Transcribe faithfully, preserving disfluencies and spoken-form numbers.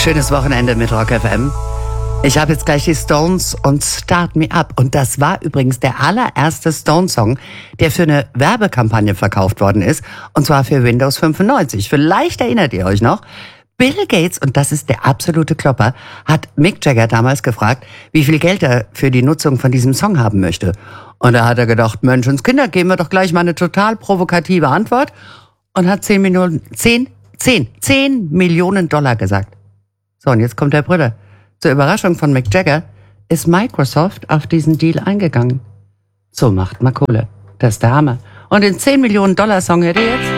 Schönes Wochenende mit Rock F M. Ich habe jetzt gleich die Stones und Start Me Up. Und das war übrigens der allererste Stones-Song, der für eine Werbekampagne verkauft worden ist. Und zwar für Windows fünfundneunzig. Vielleicht erinnert ihr euch noch. Bill Gates, und das ist der absolute Klopper, hat Mick Jagger damals gefragt, wie viel Geld er für die Nutzung von diesem Song haben möchte. Und da hat er gedacht, Menschenskinder, geben wir doch gleich mal eine total provokative Antwort. Und hat zehn Millionen, zehn, zehn, zehn Millionen Dollar gesagt. So, und jetzt kommt der Brüller. Zur Überraschung von Mick Jagger ist Microsoft auf diesen Deal eingegangen. So macht man Kohle. Das ist der Hammer. Und den zehn Millionen Dollar Song hört ihr jetzt?